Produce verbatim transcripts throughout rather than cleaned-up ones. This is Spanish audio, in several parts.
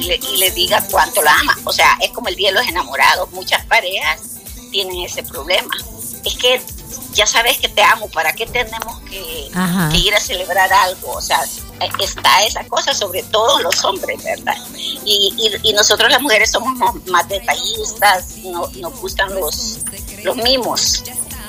y le, y le diga cuánto la ama. O sea, es como el Día de los Enamorados. Muchas parejas tienen ese problema. Es que ya sabes que te amo, ¿para qué tenemos que, que ir a celebrar algo? O sea, está esa cosa, sobre todo los hombres, ¿verdad? Y, y, y nosotros las mujeres somos más detallistas, no, nos gustan los, los mimos.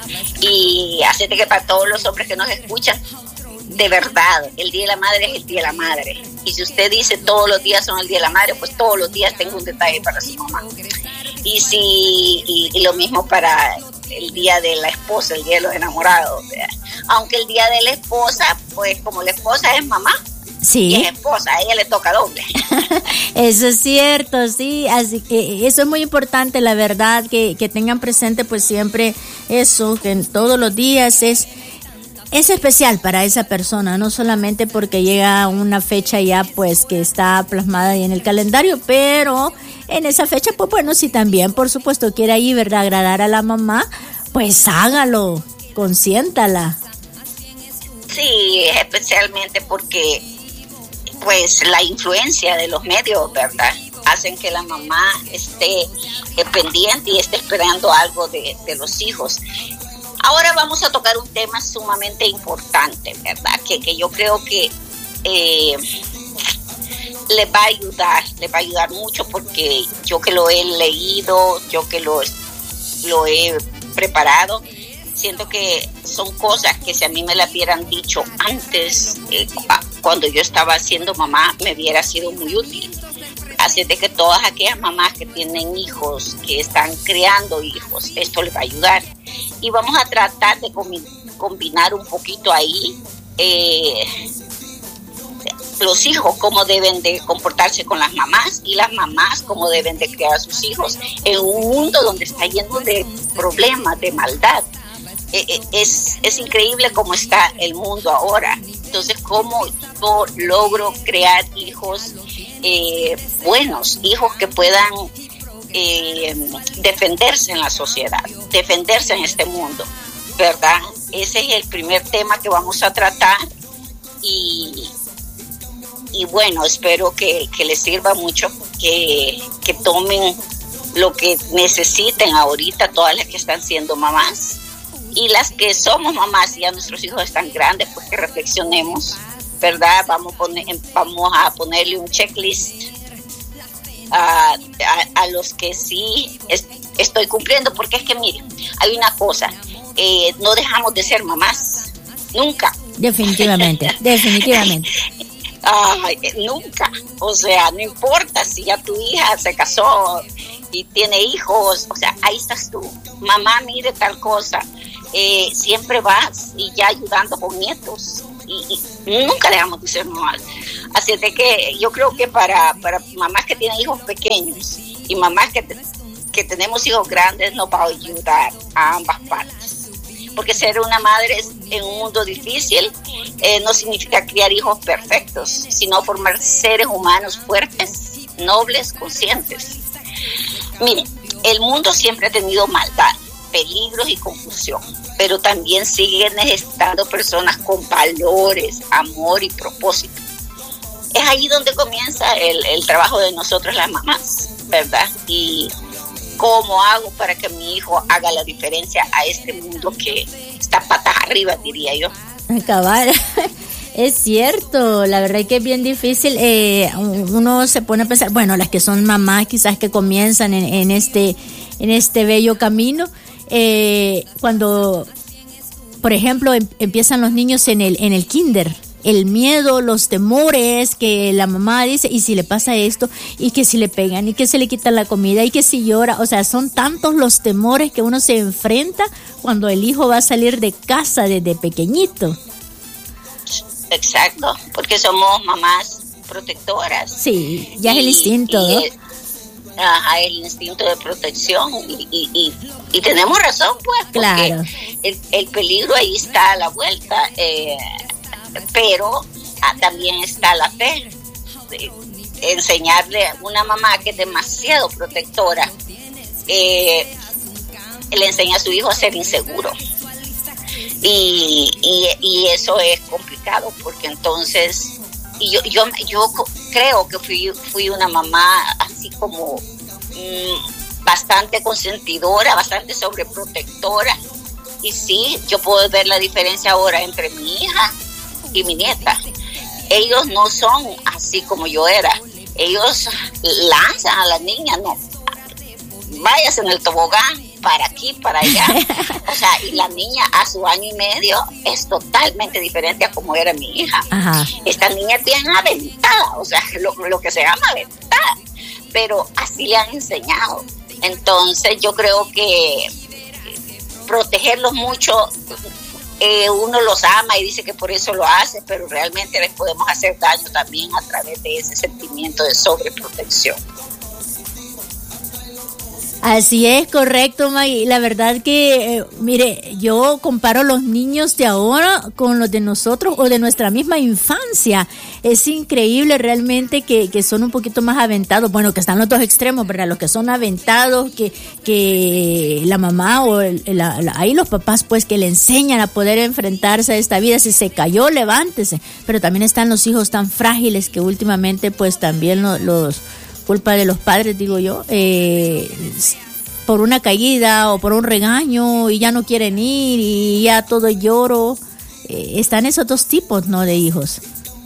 Y así que para todos los hombres que nos escuchan, de verdad, el Día de la Madre es el Día de la Madre. Y si usted dice todos los días son el Día de la Madre, pues todos los días tengo un detalle para su mamá. Y si y, y lo mismo para el Día de la Esposa, el Día de los Enamorados. Aunque el Día de la Esposa, pues como la esposa es mamá, sí, y es esposa, a ella le toca doble. Eso es cierto, sí, así que eso es muy importante, la verdad, que, que tengan presente pues siempre eso, que en todos los días es es especial para esa persona, no solamente porque llega una fecha ya pues que está plasmada ahí en el calendario, pero en esa fecha pues bueno, si también por supuesto quiere ahí, ¿verdad?, agradar a la mamá, pues hágalo, consiéntala. Sí, especialmente porque pues la influencia de los medios, ¿verdad?, hacen que la mamá esté eh, pendiente y esté esperando algo de, de los hijos. Ahora vamos a tocar un tema sumamente importante, ¿verdad?, que, que yo creo que eh, les va a ayudar, les va a ayudar mucho, porque yo que lo he leído, yo que lo, lo he preparado, siento que son cosas que si a mí me las hubieran dicho antes, eh, cuando yo estaba siendo mamá, me hubiera sido muy útil. Así de que todas aquellas mamás que tienen hijos, que están criando hijos, esto les va a ayudar. Y vamos a tratar de combinar un poquito ahí eh, los hijos, cómo deben de comportarse con las mamás, y las mamás cómo deben de criar a sus hijos en un mundo donde está lleno de problemas, de maldad. Eh, es, es increíble cómo está el mundo ahora. Entonces, cómo yo logro crear hijos eh, buenos, hijos que puedan eh, defenderse en la sociedad, defenderse en este mundo, ¿verdad? Ese es el primer tema que vamos a tratar, y, y bueno, espero que, que les sirva mucho, que, que tomen lo que necesiten ahorita, todas las que están siendo mamás. Y las que somos mamás y ya nuestros hijos están grandes, pues que reflexionemos, ¿verdad? Vamos a, poner, vamos a ponerle un checklist a, a, a los que sí es, estoy cumpliendo, porque es que, miren, hay una cosa, eh, no dejamos de ser mamás, nunca. Definitivamente, definitivamente. Ay, nunca, o sea, no importa si ya tu hija se casó y tiene hijos, o sea, ahí estás tú, mamá, mire tal cosa. Eh, siempre vas y ya ayudando con nietos, y, y nunca dejamos de ser mamás. Así de que yo creo que para, para mamás que tienen hijos pequeños y mamás que, te, que tenemos hijos grandes, nos va a ayudar a ambas partes, porque ser una madre en un mundo difícil eh, no significa criar hijos perfectos, sino formar seres humanos fuertes, nobles, conscientes. Miren, el mundo siempre ha tenido maldad, peligros y confusión, pero también siguen necesitando personas con valores, amor y propósito. Es ahí donde comienza el, el trabajo de nosotros las mamás, ¿verdad? Y cómo hago para que mi hijo haga la diferencia a este mundo que está patas arriba, diría yo. Cabal, es cierto, la verdad es que es bien difícil. Eh, uno se pone a pensar, bueno, las que son mamás quizás que comienzan en, en este en este bello camino, eh, cuando, por ejemplo, em, empiezan los niños en el en el kinder, el miedo, los temores, que la mamá dice, y si le pasa esto, y que si le pegan, y que se le quita la comida, y que si llora, o sea, son tantos los temores que uno se enfrenta cuando el hijo va a salir de casa desde pequeñito. Exacto, porque somos mamás protectoras. Sí, ya y, es el instinto, y, ¿no? El, ajá, el instinto de protección, y, y, y, y tenemos razón, pues, porque claro. el, el peligro ahí está a la vuelta, eh, pero ah, también está la fe. De enseñarle a una mamá que es demasiado protectora, eh, le enseña a su hijo a ser inseguro. Y, y, y eso es complicado, porque entonces, y yo, yo, yo creo que fui, fui una mamá así como mmm, bastante consentidora, bastante sobreprotectora. Y sí, yo puedo ver la diferencia ahora entre mi hija y mi nieta. Ellos no son así como yo era. Ellos lanzan a la niña, no, vayas en el tobogán, para aquí, para allá. O sea, y la niña a su año y medio es totalmente diferente a como era mi hija. Ajá. Esta niña es bien aventada, o sea, lo, lo que se llama aventada, pero así le han enseñado. Entonces yo creo que protegerlos mucho, eh, uno los ama y dice que por eso lo hace, pero realmente les podemos hacer daño también a través de ese sentimiento de sobreprotección. Así es, correcto, Maggie. La verdad que, eh, mire, yo comparo los niños de ahora con los de nosotros o de nuestra misma infancia. Es increíble realmente que, que son un poquito más aventados. Bueno, que están los dos extremos, ¿verdad? Los que son aventados, que, que la mamá o el, la, la, ahí los papás, pues, que le enseñan a poder enfrentarse a esta vida. Si se cayó, levántese. Pero también están los hijos tan frágiles que últimamente, pues, también los... los culpa de los padres, digo yo, eh, por una caída o por un regaño y ya no quieren ir y ya todo lloro. Eh, están esos dos tipos, ¿no?, de hijos.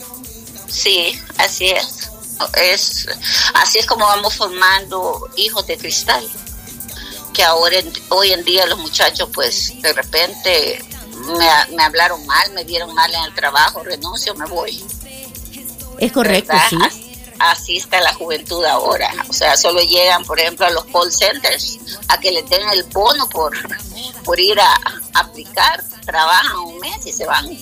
Sí, así es. es. Así es como vamos formando hijos de cristal. Que ahora, hoy en día los muchachos, pues, de repente me, me hablaron mal, me dieron mal en el trabajo, renuncio, me voy. Es correcto, ¿verdad? Sí. Así está la juventud ahora, o sea, solo llegan, por ejemplo, a los call centers a que les den el bono por, por ir a, a aplicar, trabajan un mes y se van.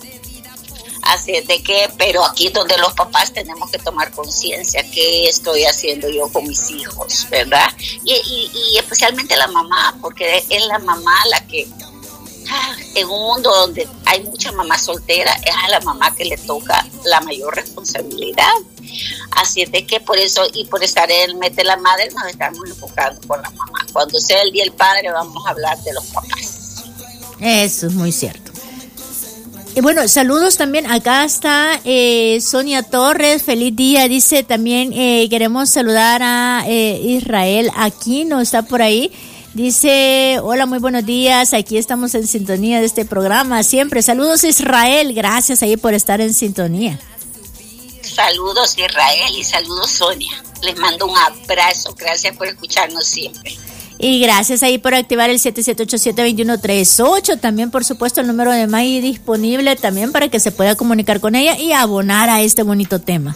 Así es de que, pero aquí es donde los papás tenemos que tomar conciencia, qué estoy haciendo yo con mis hijos, ¿verdad? Y, y, y especialmente la mamá, porque es la mamá la que, en un mundo donde hay mucha mamá soltera, es a la mamá que le toca la mayor responsabilidad. Así es de que por eso y por estar en el mes de la madre nos estamos enfocando con la mamá. Cuando sea el día del padre vamos a hablar de los papás. Eso es muy cierto. Y bueno, saludos también. Acá está eh, Sonia Torres, feliz día. Dice también eh, queremos saludar a eh, Israel Aquino, está por ahí. Dice, hola, muy buenos días, aquí estamos en sintonía de este programa, siempre. Saludos, Israel, gracias ahí por estar en sintonía. Saludos, Israel, y saludos, Sonia. Les mando un abrazo, gracias por escucharnos siempre. Y gracias ahí por activar el siete siete ocho siete dos uno tres ocho, también por supuesto el número de Maggie disponible también para que se pueda comunicar con ella y abonar a este bonito tema.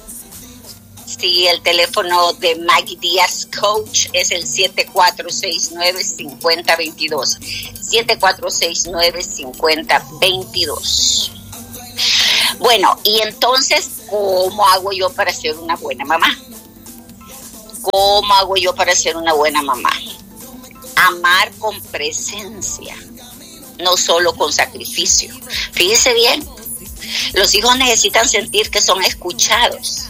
Sí, el teléfono de Maggie Díaz Coach es el siete cuatro seis nueve, cinco cero dos dos. siete cuatro seis nueve, cinco cero dos dos. Bueno, y entonces, ¿cómo hago yo para ser una buena mamá? ¿Cómo hago yo para ser una buena mamá? Amar con presencia, no solo con sacrificio. Fíjese bien, los hijos necesitan sentir que son escuchados,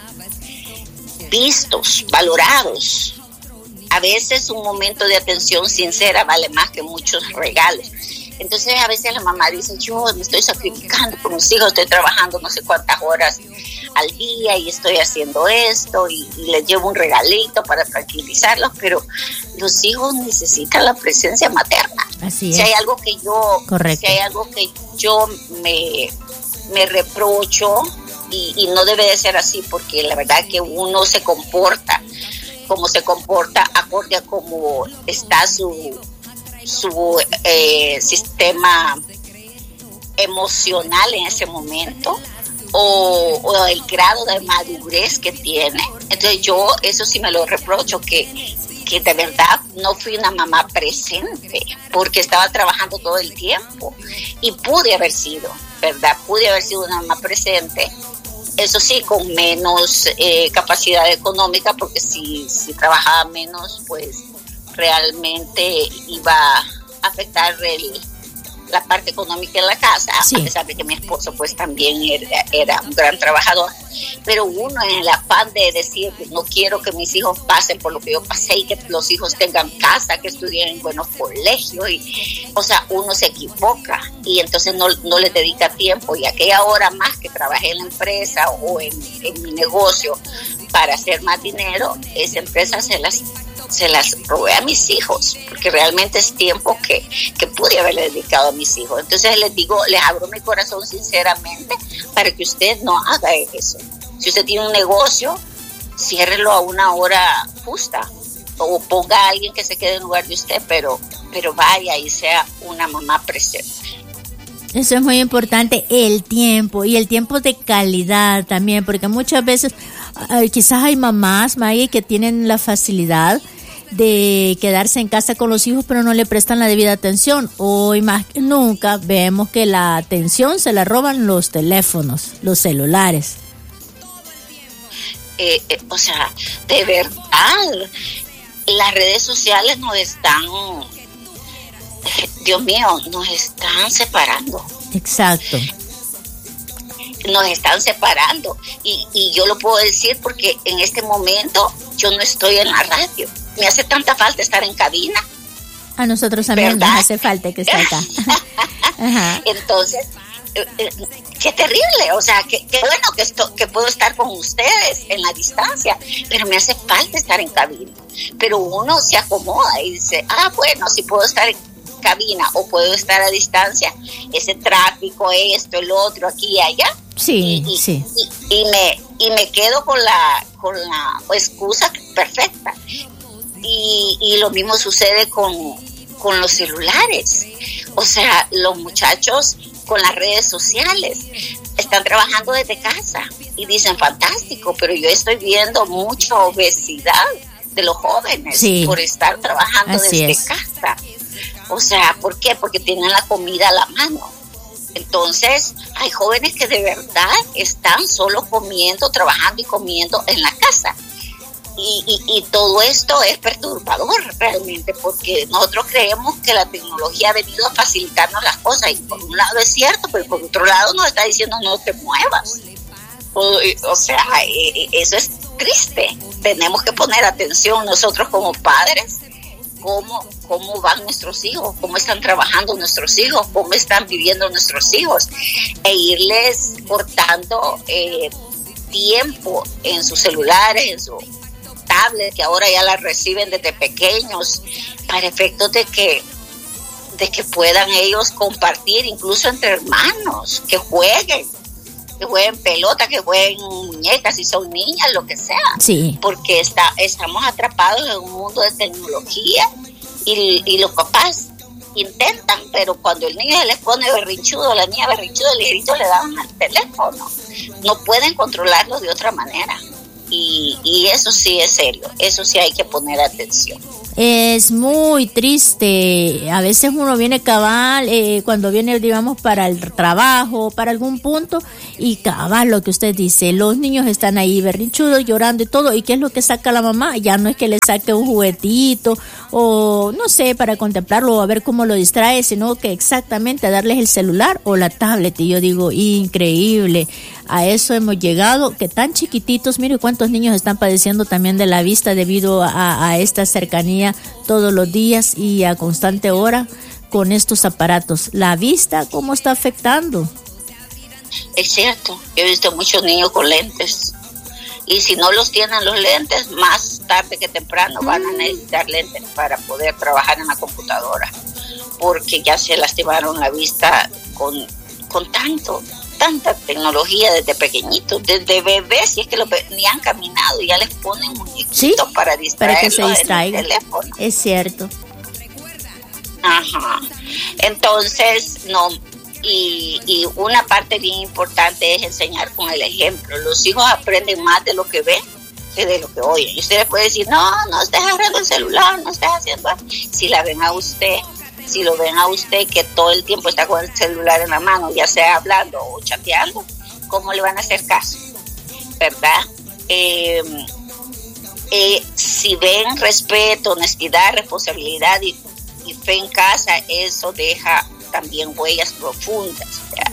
vistos, valorados. A veces un momento de atención sincera vale más que muchos regalos. Entonces a veces la mamá dice, yo me estoy sacrificando por mis hijos, estoy trabajando no sé cuántas horas al día y estoy haciendo esto y, y les llevo un regalito para tranquilizarlos, pero los hijos necesitan la presencia materna. Así es. Si hay algo que yo, Correcto. si hay algo que yo me, me reprocho, y, y no debe de ser así, porque la verdad que uno se comporta como se comporta acorde a cómo está su su eh, sistema emocional en ese momento o, o el grado de madurez que tiene. Entonces yo eso sí me lo reprocho, que, que de verdad no fui una mamá presente porque estaba trabajando todo el tiempo y pude haber sido, ¿verdad? Pude haber sido una mamá presente, eso sí, con menos eh, capacidad económica, porque si, si trabajaba menos, pues realmente iba a afectar el, la parte económica en la casa, sí. A pesar de que mi esposo pues también era, era un gran trabajador, pero uno en el afán de decir, no quiero que mis hijos pasen por lo que yo pasé y que los hijos tengan casa, que estudien en buenos colegios, y, o sea, uno se equivoca y entonces no, no les dedica tiempo, y aquella hora más que trabajé en la empresa o en, en mi negocio para hacer más dinero, esa empresa se las se las robé a mis hijos, porque realmente es tiempo que, que pude haberle dedicado a mis hijos. Entonces les digo, les abro mi corazón sinceramente para que usted no haga eso. Si usted tiene un negocio, ciérrelo a una hora justa, o ponga a alguien que se quede en lugar de usted, pero, pero vaya y sea una mamá presente. Eso es muy importante, el tiempo, y el tiempo de calidad también, porque muchas veces uh, quizás hay mamás, Maggie, que tienen la facilidad de quedarse en casa con los hijos, pero no le prestan la debida atención. Hoy más que nunca vemos que la atención se la roban los teléfonos, los celulares. Eh, eh, o sea, de verdad, las redes sociales nos están, Dios mío, nos están separando. Exacto. Nos están separando. Y, y yo lo puedo decir porque en este momento yo no estoy en la radio. Me hace tanta falta estar en cabina. A nosotros también, ¿verdad?, nos hace falta que esté acá. Ajá. Entonces, eh, eh, qué terrible. O sea, qué, qué bueno que, esto, que puedo estar con ustedes en la distancia, pero me hace falta estar en cabina. Pero uno se acomoda y dice, ah, bueno, si puedo estar en cabina o puedo estar a distancia, ese tráfico, esto, el otro, aquí y allá. Sí, y, sí. Y, y, me, y me quedo con la, con la excusa perfecta. Y, y lo mismo sucede con, con los celulares. O sea, los muchachos con las redes sociales están trabajando desde casa y dicen fantástico, pero yo estoy viendo mucha obesidad de los jóvenes, sí, por estar trabajando así desde es. casa. O sea, ¿por qué? Porque tienen la comida a la mano. Entonces, hay jóvenes que de verdad están solo comiendo, trabajando y comiendo en la casa. Y, y, y todo esto es perturbador realmente, porque nosotros creemos que la tecnología ha venido a facilitarnos las cosas, y por un lado es cierto, pero por otro lado nos está diciendo no te muevas. O, o sea, eso es triste. Tenemos que poner atención nosotros como padres, cómo, cómo van nuestros hijos, cómo están trabajando nuestros hijos, cómo están viviendo nuestros hijos, e irles cortando eh, tiempo en sus celulares, en su tablet, que ahora ya las reciben desde pequeños, para efectos de que de que puedan ellos compartir incluso entre hermanos, que jueguen, que jueguen pelota, que jueguen muñecas, si son niñas, lo que sea. Sí. Porque está, estamos atrapados en un mundo de tecnología, y, y los papás intentan, pero cuando el niño se les pone berrinchudo, la niña berrinchuda, el ligerito le dan al teléfono. No pueden controlarlo de otra manera. Y, y eso sí es serio, eso sí hay que poner atención. Es muy triste. A veces uno viene cabal, eh, cuando viene, digamos, para el trabajo, para algún punto, y cabal, lo que usted dice, los niños están ahí berrinchudos, llorando y todo. ¿Y qué es lo que saca la mamá? Ya no es que le saque un juguetito o no sé, para contemplarlo o a ver cómo lo distrae, sino que exactamente a darles el celular o la tablet. Y yo digo, increíble. A eso hemos llegado, que tan chiquititos, mire cuántos niños están padeciendo también de la vista debido a, a esta cercanía todos los días y a constante hora con estos aparatos. La vista, ¿cómo está afectando? Es cierto, yo he visto muchos niños con lentes, y si no los tienen los lentes, más tarde que temprano van a necesitar lentes para poder trabajar en la computadora, porque ya se lastimaron la vista con, con tanto tanta tecnología desde pequeñitos, desde bebés, si es que los bebés ni han caminado, ya les ponen muñequitos, ¿sí?, para distraerlos, para que se distraigan. En el teléfono. Es cierto. Ajá. Entonces, no, y, y una parte bien importante es enseñar con el ejemplo. Los hijos aprenden más de lo que ven que de lo que oyen. Y usted les puede decir, no, no estés agarrando el celular, no estés haciendo. Si la ven a usted, si lo ven a usted que todo el tiempo está con el celular en la mano, ya sea hablando o chateando, ¿cómo le van a hacer caso? ¿Verdad? Eh, eh, si ven respeto, honestidad, responsabilidad y, y fe en casa, eso deja también huellas profundas.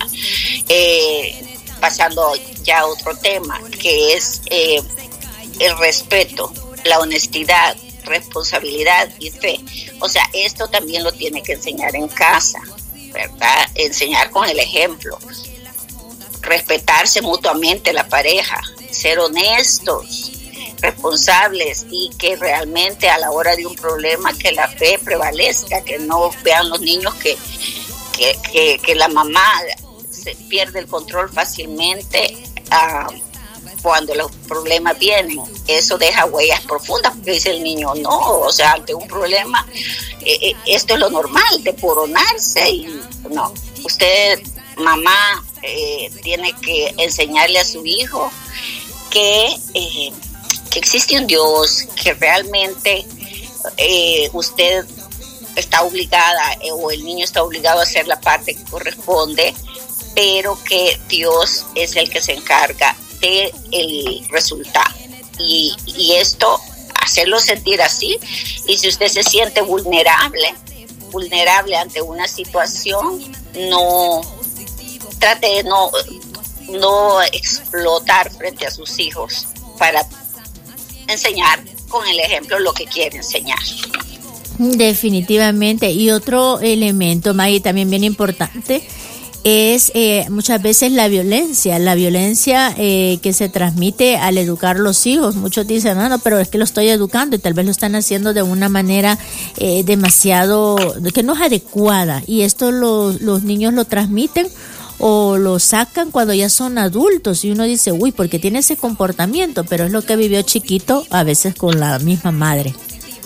Eh, pasando ya a otro tema, que es eh, el respeto, la honestidad, responsabilidad y fe. O sea, esto también lo tiene que enseñar en casa, ¿verdad? Enseñar con el ejemplo. Respetarse mutuamente la pareja, ser honestos, responsables, y que realmente a la hora de un problema que la fe prevalezca, que no vean los niños que, que, que, que la mamá se pierde el control fácilmente uh, cuando los problemas vienen. Eso deja huellas profundas, porque dice el niño, no, o sea, ante un problema, eh, esto es lo normal, deporonarse, y no, usted, mamá, eh, tiene que enseñarle a su hijo que, eh, que existe un Dios, que realmente eh, usted está obligada, eh, o el niño está obligado a hacer la parte que corresponde, pero que Dios es el que se encarga de el resultado. Y, y esto, hacerlo sentir así, y si usted se siente vulnerable, vulnerable ante una situación, no trate de no, no explotar frente a sus hijos para enseñar con el ejemplo lo que quiere enseñar. Definitivamente. Y otro elemento, Maggie, también bien importante, es eh, muchas veces la violencia, la violencia eh, que se transmite al educar los hijos. Muchos dicen, no, no, pero es que lo estoy educando, y tal vez lo están haciendo de una manera eh, demasiado, que no es adecuada, y esto los, los niños lo transmiten o lo sacan cuando ya son adultos, y uno dice, uy, porque tiene ese comportamiento, pero es lo que vivió chiquito, a veces con la misma madre.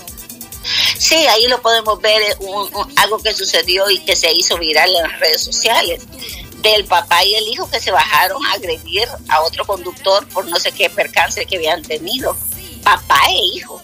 Sí, ahí lo podemos ver, un, un, algo que sucedió y que se hizo viral en las redes sociales, del papá y el hijo que se bajaron a agredir a otro conductor por no sé qué percance que habían tenido, papá e hijo.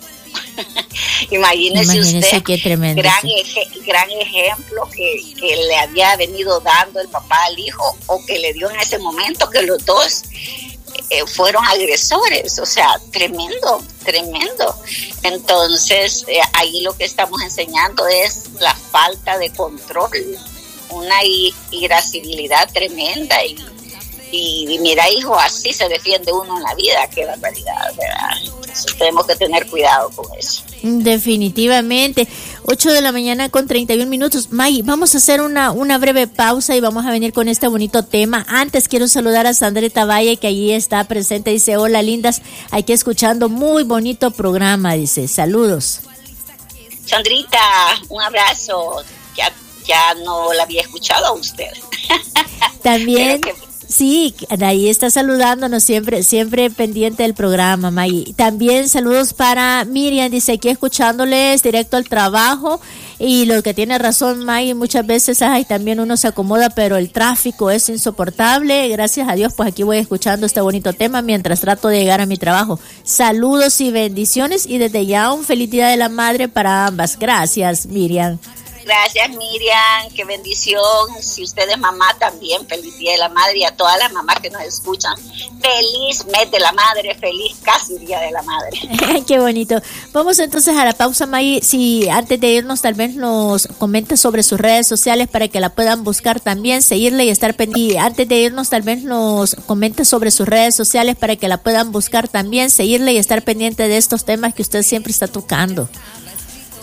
Imagínese, Imagínese usted, qué tremendo, gran, sí. eje, gran ejemplo que, que le había venido dando el papá al hijo, o que le dio en ese momento, que los dos eh, fueron agresores. O sea, tremendo, tremendo. Entonces, eh, ahí lo que estamos enseñando es la falta de control, una irascibilidad tremenda, y, y, y mira, hijo, así se defiende uno en la vida. Qué barbaridad, ¿verdad? Entonces, tenemos que tener cuidado con eso. Definitivamente. ocho de la mañana con treinta y un minutos. Maggie, vamos a hacer una, una breve pausa y vamos a venir con este bonito tema. Antes quiero saludar a Sandrita Valle, que allí está presente. Dice, hola lindas, aquí escuchando, muy bonito programa, dice, saludos. Sandrita, un abrazo. Ya, ya no la había escuchado a usted. También... Sí, ahí está saludándonos, siempre siempre pendiente del programa, Maggie. También saludos para Miriam, dice, aquí escuchándoles directo al trabajo, y lo que tiene razón, Maggie, muchas veces ay, también uno se acomoda, pero el tráfico es insoportable. Gracias a Dios, pues aquí voy escuchando este bonito tema mientras trato de llegar a mi trabajo. Saludos y bendiciones, y desde ya un feliz Día de la Madre para ambas. Gracias, Miriam. Gracias, Miriam, qué bendición. Si usted es mamá también, feliz Día de la Madre, y a todas las mamás que nos escuchan, feliz mes de la madre, feliz casi Día de la Madre. Qué bonito. Vamos entonces a la pausa, Maggie. Si antes de irnos tal vez nos comenta sobre sus redes sociales para que la puedan buscar también, seguirle y estar pendiente. Antes de irnos tal vez nos comenta sobre sus redes sociales para que la puedan buscar también, seguirle y estar pendiente de estos temas que usted siempre está tocando.